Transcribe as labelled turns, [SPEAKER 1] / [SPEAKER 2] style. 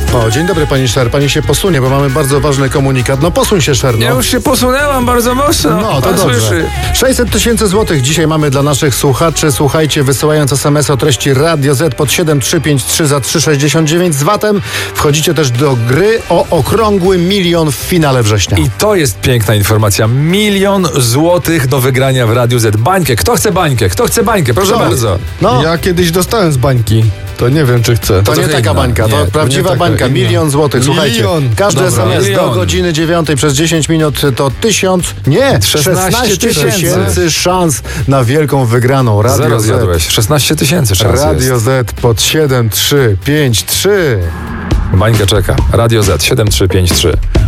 [SPEAKER 1] O, dzień dobry pani Szer, pani się posunie, bo mamy bardzo ważny komunikat. No posuń się, Szer, no.
[SPEAKER 2] Ja już się posunęłam bardzo mocno.
[SPEAKER 1] No, to
[SPEAKER 2] Pan
[SPEAKER 1] dobrze.
[SPEAKER 2] słyszy.
[SPEAKER 1] 600 000 złotych dzisiaj mamy dla naszych słuchaczy. Słuchajcie, wysyłając SMS o treści Radio Z pod 7353 za 3,69 z VAT-em. Wchodzicie też do gry o okrągły 1 000 000 w finale września.
[SPEAKER 2] I to jest piękna informacja. 1 000 000 złotych do wygrania w Radiu Z. Bańkę. Kto chce bańkę? Kto chce bańkę? Proszę bardzo.
[SPEAKER 1] No,
[SPEAKER 3] Ja kiedyś dostałem z bańki. To nie wiem, czy chcę.
[SPEAKER 1] to nie
[SPEAKER 2] trochę
[SPEAKER 1] taka
[SPEAKER 2] inna.
[SPEAKER 1] bańka,
[SPEAKER 2] Nie,
[SPEAKER 1] to
[SPEAKER 2] to
[SPEAKER 1] prawdziwa
[SPEAKER 3] nie taka
[SPEAKER 1] bańka.
[SPEAKER 3] inna.
[SPEAKER 1] 1 000 000 złotych, słuchajcie.
[SPEAKER 3] Milion.
[SPEAKER 1] Każdy
[SPEAKER 2] Dobra,
[SPEAKER 1] SMS do
[SPEAKER 2] milion.
[SPEAKER 1] godziny 9 przez 10 minut to 1000, nie, 16 tysięcy szans na wielką wygraną. Radio
[SPEAKER 2] Zero
[SPEAKER 1] Z.
[SPEAKER 2] zjadłeś. 16 000 szans
[SPEAKER 1] Radio
[SPEAKER 2] jest.
[SPEAKER 1] Z pod 7353.
[SPEAKER 2] Bańka czeka. Radio Z 7353.